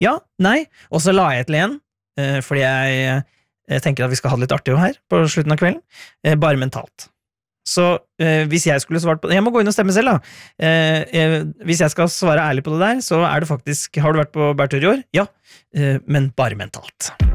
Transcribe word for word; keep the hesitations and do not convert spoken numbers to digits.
ja, nei, og så la jeg til igjen, eh, fordi jeg, jeg tenker at vi skal ha det litt artig her på slutten av kvelden, eh, bare mentalt. Så eh, hvis jeg skulle svart på det, jeg må gå inn og stemme selv da, eh, eh, hvis jeg skal svare ærlig på det der, så er det faktisk, har du vært på bærtur i år? Ja, eh, men bare mentalt.